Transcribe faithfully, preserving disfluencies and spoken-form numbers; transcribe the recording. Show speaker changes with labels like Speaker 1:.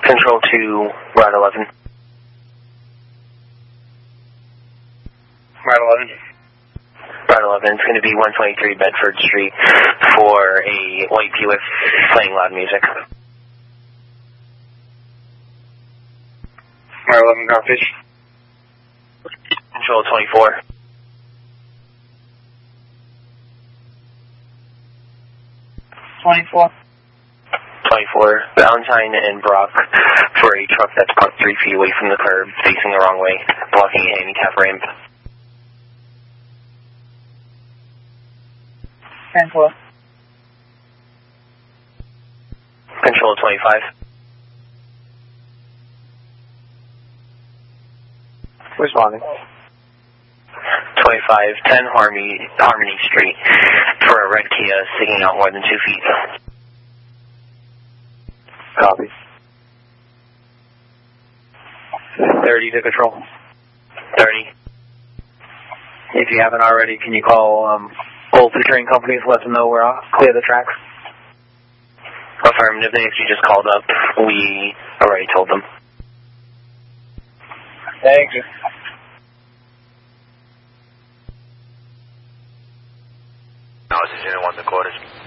Speaker 1: Control to Route eleven.
Speaker 2: Route eleven.
Speaker 1: Route eleven, it's going to be one twenty-three Bedford Street for a white Buick playing loud music.
Speaker 2: Route eleven, copies.
Speaker 1: Control twenty-four.
Speaker 2: twenty-four.
Speaker 1: twenty-four, Valentine and Brock for a truck that's parked three feet away from the curb, facing the wrong way, blocking a handicap ramp.
Speaker 2: ten four.
Speaker 1: Control twenty-five.
Speaker 2: Responding.
Speaker 1: twenty-five, ten Harmony, Harmony Street for a red Kia sticking out more than two feet.
Speaker 2: Copy. thirty to control.
Speaker 1: thirty.
Speaker 2: If you haven't already, can you call um, both the train companies, let them know we're off, clear the tracks?
Speaker 1: Affirmative, they actually just called up. We already told them.
Speaker 2: Thank you.
Speaker 3: Now this is Unit one, the quarters.